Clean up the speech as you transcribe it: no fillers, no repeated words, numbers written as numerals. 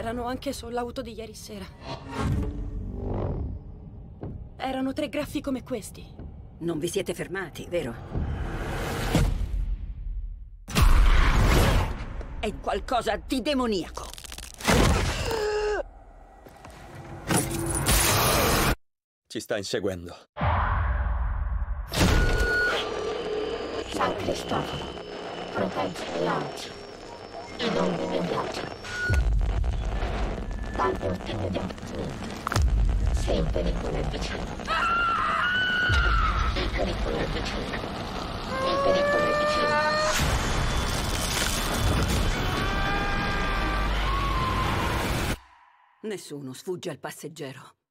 C'erano anche sull'auto di ieri sera. Erano 3 graffi come questi. Non vi siete fermati, vero? È qualcosa di demoniaco. Ci sta inseguendo. San Cristoforo, protegge le oggi e non immediati. Dall'ultimo di appunto, se il pericolo è vicino. Il pericolo è vicino. Il pericolo è vicino. Nessuno sfugge al passeggero.